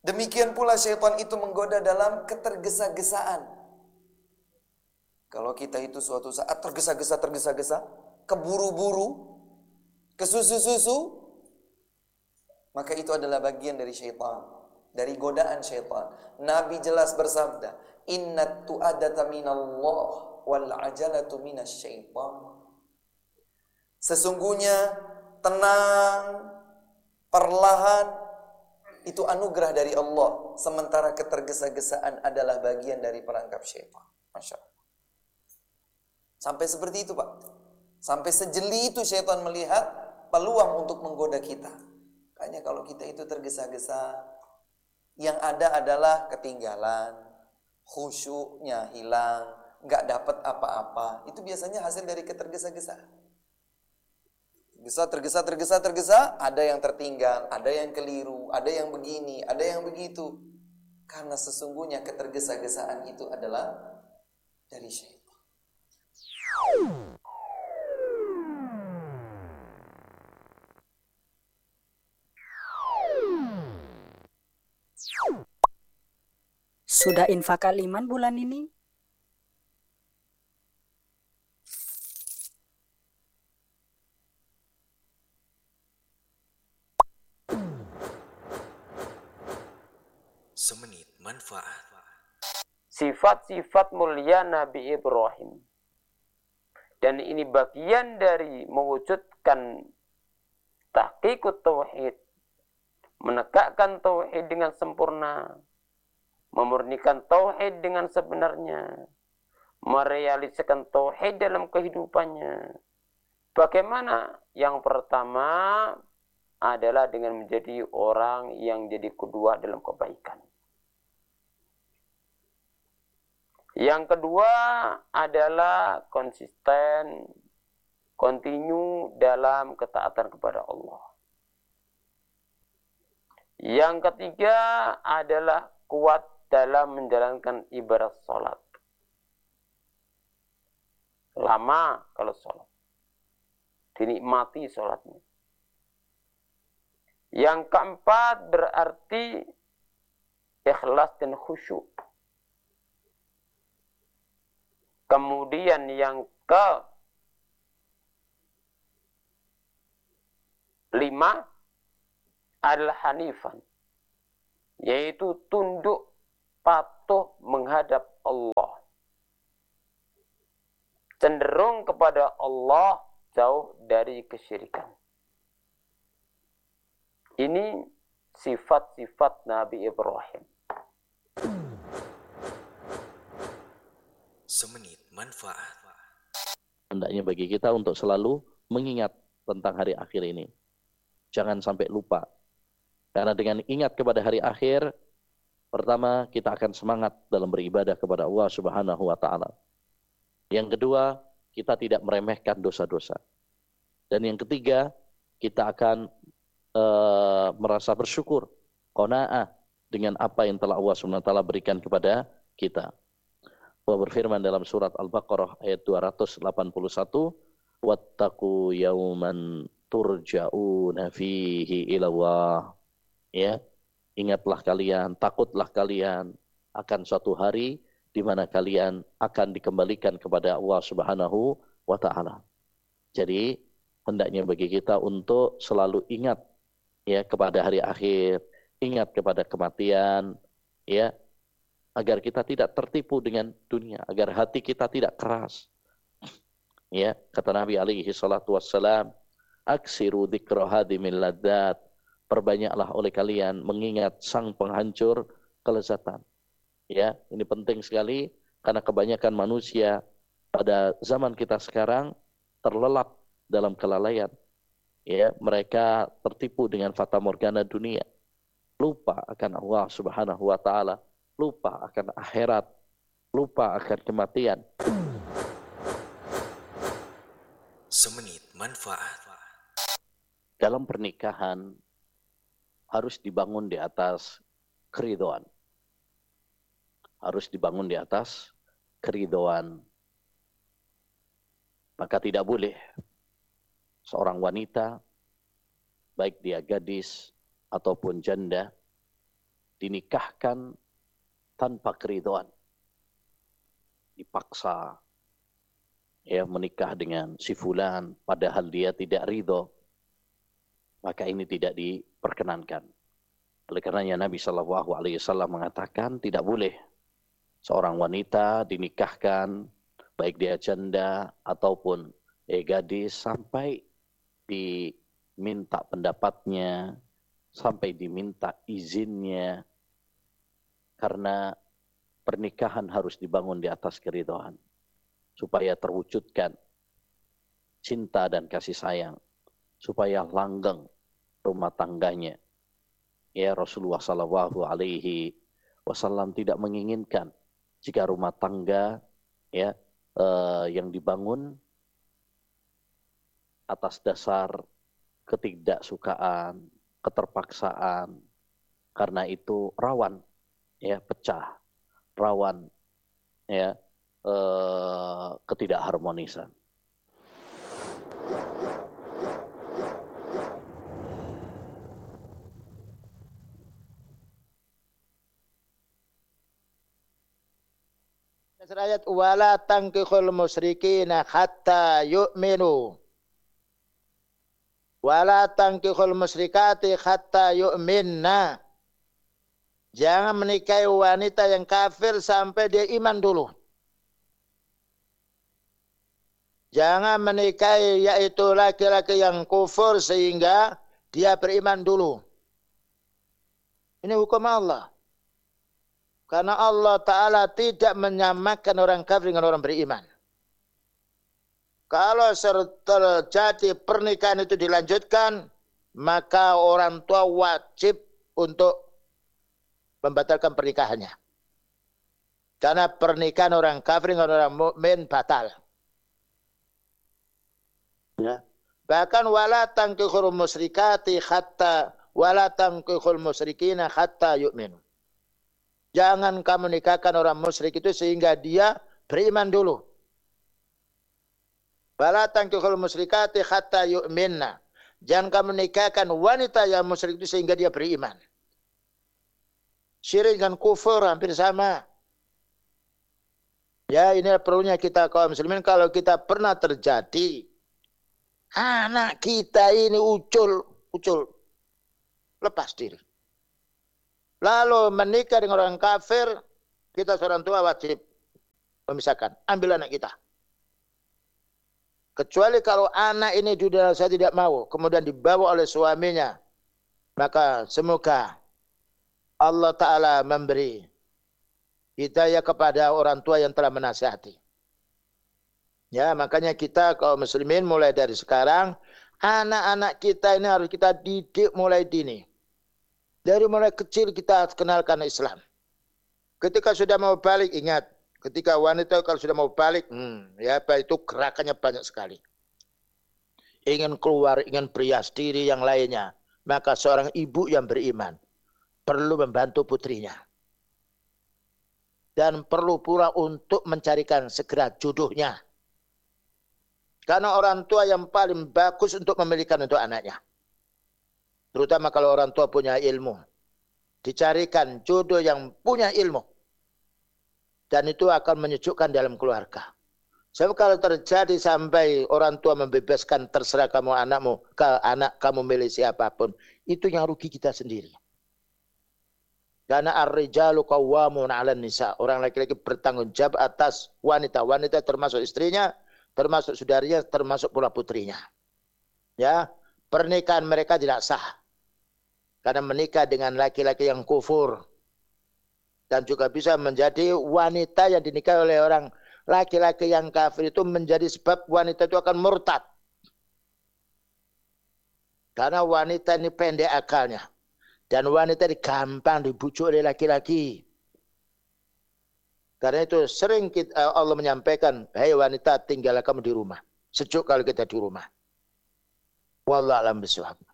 Demikian pula syaitan itu menggoda dalam ketergesa-gesaan. Kalau kita itu suatu saat tergesa-gesa, keburu-buru, kesusu-susu, maka itu adalah bagian dari syaitan, dari godaan syaitan. Nabi jelas bersabda, "Innat tu'adata minallah wal ajalatu minasyaitan." Sesungguhnya tenang, perlahan, itu anugerah dari Allah, sementara ketergesa-gesaan adalah bagian dari perangkap syaitan. Masya Allah. Sampai seperti itu, Pak. Sampai sejeli itu syaitan melihat peluang untuk menggoda kita. Makanya kalau kita itu tergesa-gesa, yang ada adalah ketinggalan, khusyuknya hilang, nggak dapat apa-apa. Itu biasanya hasil dari ketergesa-gesaan. Tergesa, ada yang tertinggal, ada yang keliru, ada yang begini, ada yang begitu. Karena sesungguhnya ketergesa-gesaan itu adalah dari syaitan. Sudah infak kaliman bulan ini? Semenit manfaat. Sifat-sifat mulia Nabi Ibrahim. Dan ini bagian dari mewujudkan tahqiqut tauhid, menegakkan tauhid dengan sempurna, memurnikan tauhid dengan sebenarnya, merealisasikan tauhid dalam kehidupannya. Bagaimana? Yang pertama adalah dengan menjadi orang yang jadi kedua dalam kebaikan. Yang kedua adalah konsisten, kontinu dalam ketaatan kepada Allah. Yang ketiga adalah kuat dalam menjalankan ibadah sholat. Lama kalau sholat. Dinikmati sholatnya. Yang keempat berarti ikhlas dan khusyuk. Kemudian yang kelima adalah hanifan, yaitu tunduk patuh menghadap Allah, cenderung kepada Allah, jauh dari kesyirikan. Ini sifat-sifat Nabi Ibrahim. Semenit manfaat. Hendaknya bagi kita untuk selalu mengingat tentang hari akhir ini. Jangan sampai lupa. Karena dengan ingat kepada hari akhir, pertama kita akan semangat dalam beribadah kepada Allah Subhanahu wa taala. Yang kedua, kita tidak meremehkan dosa-dosa. Dan yang ketiga, kita akan merasa bersyukur, qanaah dengan apa yang telah Allah Subhanahu wa taala berikan kepada kita. Allah berfirman dalam surat Al-Baqarah ayat 281, "Wattaqu yauman turja'una fihi ila Allah." Ya, ingatlah kalian, takutlah kalian akan suatu hari di mana kalian akan dikembalikan kepada Allah Subhanahu wa taala. Jadi, hendaknya bagi kita untuk selalu ingat ya kepada hari akhir, ingat kepada kematian, ya, agar kita tidak tertipu dengan dunia, agar hati kita tidak keras. Ya, kata Nabi alaihi salatu wassalam, "Aksiru dzikra hadimil ladzat." Perbanyaklah oleh kalian mengingat sang penghancur kelezatan. Ya, ini penting sekali karena kebanyakan manusia pada zaman kita sekarang terlelap dalam kelalaian. Ya, mereka tertipu dengan fata morgana dunia. Lupa akan Allah Subhanahu wa taala, lupa akan akhirat, lupa akan kematian. Semenit manfaat. Dalam pernikahan harus dibangun di atas keridhaan. Harus dibangun di atas keridhaan. Maka tidak boleh seorang wanita, baik dia gadis ataupun janda, dinikahkan tanpa keridhaan, dipaksa ya menikah dengan si fulan padahal dia tidak ridho, maka ini tidak diperkenankan. Oleh karenanya Nabi SAW mengatakan tidak boleh seorang wanita dinikahkan baik dia janda ataupun gadis sampai diminta pendapatnya, sampai diminta izinnya, karena pernikahan harus dibangun di atas keridhaan supaya terwujudkan cinta dan kasih sayang, supaya langgeng rumah tangganya. Ya, Rasulullah SAW tidak menginginkan jika rumah tangga ya yang dibangun atas dasar ketidaksukaan, keterpaksaan, karena itu rawan ya pecah, rawan ya ketidakharmonisan. Ayat wala tankihul musyrikina hatta yu'minu wala tankihul musyrikati hatta yu'minna. Jangan menikahi wanita yang kafir sampai dia iman dulu. Jangan menikahi yaitu laki-laki yang kufur sehingga dia beriman dulu. Ini hukum Allah. Karena Allah Ta'ala tidak menyamakan orang kafir dengan orang beriman. Kalau terjadi pernikahan itu dilanjutkan, maka orang tua wajib untuk membatalkan pernikahannya. Karena pernikahan orang kafir dengan orang mukmin batal. Ya. Bahkan wala tankihul musyrikati hatta wala tankihul musyrikina hatta yu'minu. Jangan kamu nikahkan orang musyrik itu sehingga dia beriman dulu. Wala tankihul musyrikati hatta yu'minna. Jangan kamu nikahkan wanita yang musyrik itu sehingga dia beriman. Syirik dengan kufur hampir sama. Ya, ini perlunya kita kaum muslimin kalau kita pernah terjadi anak kita ini ucul lepas diri. Lalu menikah dengan orang kafir, kita seorang tua wajib memisahkan. Ambil anak kita. Kecuali kalau anak ini sudah saya tidak mau, kemudian dibawa oleh suaminya, maka semoga Allah Ta'ala memberi hidayah kepada orang tua yang telah menasihati. Ya, makanya kita kaum muslimin mulai dari sekarang, anak-anak kita ini harus kita didik mulai dini. Dari mulai kecil kita kenalkan Islam. Ketika sudah mau balik, ingat. Ketika wanita kalau sudah mau balik, ya itu gerakannya banyak sekali. Ingin keluar, ingin berias diri yang lainnya. Maka seorang ibu yang beriman perlu membantu putrinya. Dan perlu pula untuk mencarikan segera jodohnya. Karena orang tua yang paling bagus untuk memilihkan untuk anaknya. Terutama kalau orang tua punya ilmu. Dicarikan jodoh yang punya ilmu. Dan itu akan menyejukkan dalam keluarga. Sebab kalau terjadi sampai orang tua membebaskan terserah kamu anakmu, ke anak kamu milih siapapun. Itu yang rugi kita sendiri. Karena ar-rijalu qawwamun 'alan nisa. Orang laki-laki bertanggung jawab atas wanita. Wanita termasuk istrinya, termasuk saudaranya, termasuk pula putrinya. Ya. Pernikahan mereka tidak sah. Karena menikah dengan laki-laki yang kufur. Dan juga bisa menjadi wanita yang dinikahi oleh orang laki-laki yang kafir itu menjadi sebab wanita itu akan murtad. Karena wanita ini pendek akalnya. Dan wanita ini gampang dibujuk oleh laki-laki. Karena itu sering Allah menyampaikan, "Hai wanita, tinggallah kamu di rumah." Sejuk kalau kita di rumah. Wallahu a'lam bishawab.